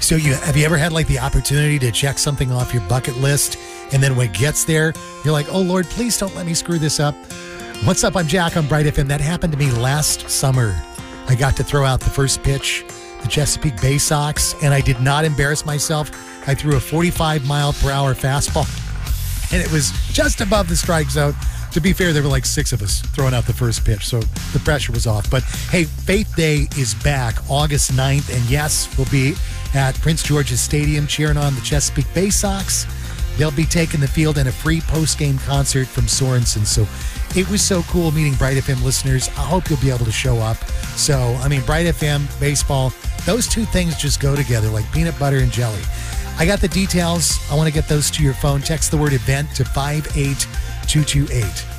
So have you ever had like the opportunity to check something off your bucket list, and then when it gets there, you're like, oh Lord, please don't let me screw this up? What's up? I'm Jack on Bright FM. That happened to me last summer. I got to throw out the first pitch, the Chesapeake Bay Sox, and I did not embarrass myself. I threw a 45-mile-per-hour fastball, and it was just above the strike zone. To be fair, there were like 6 of us throwing out the first pitch, so the pressure was off. But hey, Faith Day is back August 9th, and yes, we'll be at Prince George's Stadium cheering on the Chesapeake Bay Sox. They'll be taking the field in a free post-game concert from Sorensen. So it was so cool meeting Bright FM listeners. I hope you'll be able to show up. So, I mean, Bright FM, baseball, those two things just go together like peanut butter and jelly. I got the details. I want to get those to your phone. Text the word event to 58228.